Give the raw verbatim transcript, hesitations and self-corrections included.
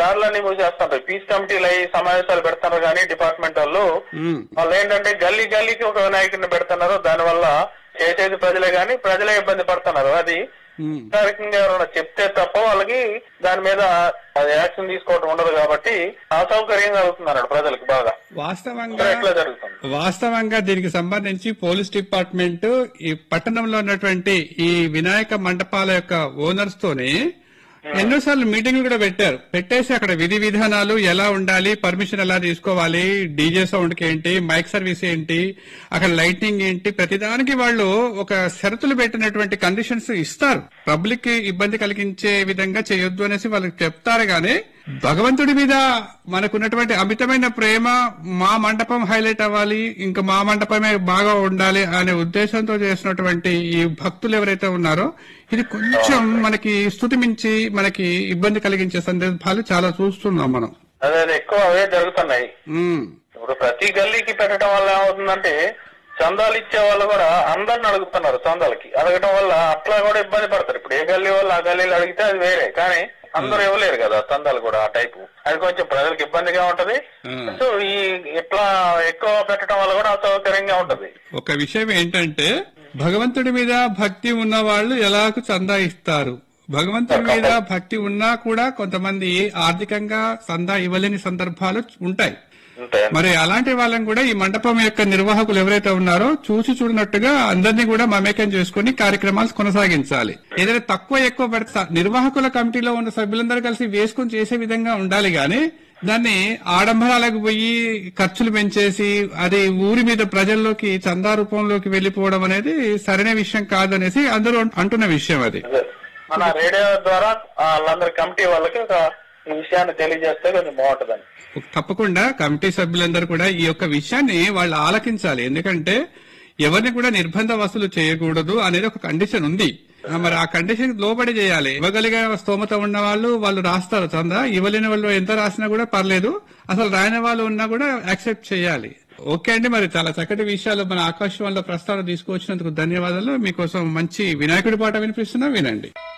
దారులన్నీ మూసేస్తుంటారు. Piece కమిటీలు అయ్యి సమావేశాలు పెడుతున్నారు కానీ డిపార్ట్మెంట్ వాళ్ళు వాళ్ళు ఏంటంటే గల్లీ గల్లీకి ఒక వినాయకుడిని పెడుతున్నారు. దానివల్ల చేసేది ప్రజలే గాని ప్రజలే ఇబ్బంది పడుతున్నారు. అది అధికారికంగా ఎవరైనా చెప్తే తప్ప వాళ్ళకి దాని మీద యాక్షన్ తీసుకోవడం ఉండదు కాబట్టి అసౌకర్యంగా అవుతున్నారు ప్రజలకు బాగా. వాస్తవంగా ఎట్లా జరుగుతుంది? వాస్తవంగా దీనికి సంబంధించి పోలీస్ డిపార్ట్మెంట్ ఈ పట్టణంలో ఉన్నటువంటి ఈ వినాయక మండపాల యొక్క ఓనర్స్ తోని ఎన్నోసార్లు మీటింగ్లు కూడా పెట్టారు. పెట్టేసి అక్కడ విధి విధానాలు ఎలా ఉండాలి, పర్మిషన్ ఎలా తీసుకోవాలి, డీజే సౌండ్ కి ఏంటి, మైక్ సర్వీస్ ఏంటి, అక్కడ లైటింగ్ ఏంటి, ప్రతిదానికి వాళ్ళు ఒక షరతులు పెట్టినటువంటి కండిషన్స్ ఇస్తారు. పబ్లిక్ కి ఇబ్బంది కలిగించే విధంగా చేయొద్దు అనేసి వాళ్ళకి చెప్తారు. గానీ భగవంతుడి మీద మనకున్నటువంటి అమితమైన ప్రేమ, మా మండపం హైలైట్ అవ్వాలి, ఇంకా మా మండపమే బాగా ఉండాలి అనే ఉద్దేశంతో చేసినటువంటి ఈ భక్తులు ఎవరైతే ఉన్నారో ఇది కొంచెం మనకి స్తుతి మించి మనకి ఇబ్బంది కలిగించే సందర్భాలు చాలా చూస్తున్నాం మనం. అదే ఎక్కువ అవే జరుగుతున్నాయి. ఇప్పుడు ప్రతి గల్లీకి పెట్టడం వల్ల ఏమవుతుందంటే చందాలు ఇచ్చే వాళ్ళు కూడా అందరిని అడుగుతున్నారు. చందాలకి అడగడం వల్ల అట్లా కూడా ఇబ్బంది పడతారు. ఇప్పుడు ఏ గల్లీ వాళ్ళు ఆ గల్లీలు అడిగితే అది వేరే, కానీ అందరూ ఇవ్వలేరు కదా చందాలు కూడా ఆ టైపు. అది కొంచెం ప్రజలకు ఇబ్బందిగా ఉంటది. సో ఈ ఇట్లా ఎక్కువ పెట్టడం వల్ల కూడా అసౌకర్యంగా ఉంటది. ఒక విషయం ఏంటంటే భగవంతుడి మీద భక్తి ఉన్న వాళ్ళు ఎలాగూ చందా ఇస్తారు. భగవంతుడి మీద భక్తి ఉన్నా కూడా కొంతమంది ఆర్థికంగా చందా ఇవ్వలేని సందర్భాలు ఉంటాయి. మరి అలాంటి వాళ్ళని కూడా ఈ మండపం యొక్క నిర్వాహకులు ఎవరైతే ఉన్నారో చూసి చూడనట్టుగా అందరినీ కూడా మమేకం చేసుకుని కార్యక్రమాలు కొనసాగించాలి. ఏదైనా తక్కువ ఎక్కువ పెడతా నిర్వాహకుల కమిటీలో ఉన్న సభ్యులందరూ కలిసి వేసుకుని చేసే విధంగా ఉండాలి. గాని దాన్ని ఆడంబరాలకు పోయి ఖర్చులు పెంచేసి అది ఊరి మీద ప్రజల్లోకి చందా రూపంలోకి వెళ్లిపోవడం అనేది సరైన విషయం కాదనేసి అందరూ అంటున్న విషయం. అది మన రేడియో ద్వారా వాళ్ళందరి కమిటీ వాళ్ళకి ఒక ఈ విషయాన్ని తెలియజేస్తే కొంచెం బాగుంటుందని. తప్పకుండా కమిటీ సభ్యులందరూ కూడా ఈ యొక్క విషయాన్ని వాళ్ళు ఆలకించాలి. ఎందుకంటే ఎవరిని కూడా నిర్బంధ వసూలు చేయకూడదు అనేది ఒక కండిషన్ ఉంది. మరి ఆ కండిషన్ లోబడి చేయాలి. ఇవ్వగలిగే స్తోమత ఉన్న వాళ్ళు వాళ్ళు రాస్తారు చందా, ఇవ్వలేని వాళ్ళు ఎంత రాసినా కూడా పర్లేదు, అసలు రాయని వాళ్ళు ఉన్నా కూడా యాక్సెప్ట్ చేయాలి. ఓకే అండి, మరి చాలా చక్కటి విషయాలు మన ఆకాశవాణిలో ప్రస్తావన తీసుకువచ్చినందుకు ధన్యవాదాలు. మీకోసం మంచి వినాయకుడి పాట వినిపిస్తున్నా, వినండి.